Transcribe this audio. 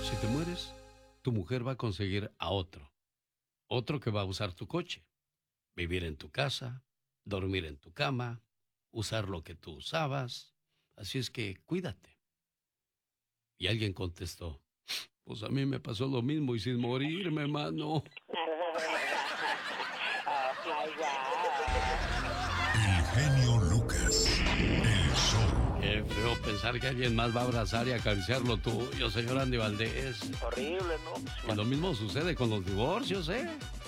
Si te mueres, tu mujer va a conseguir a otro. Otro que va a usar tu coche, vivir en tu casa, dormir en tu cama, usar lo que tú usabas. Así es que cuídate. Y alguien contestó, pues a mí me pasó lo mismo y sin morirme, mano. Oh my God. El genio Lucas, el show. Qué feo pensar que alguien más va a abrazar y acariciar lo tuyo, señor Andy Valdés. Horrible, ¿no? Y lo mismo sucede con los divorcios, ¿eh?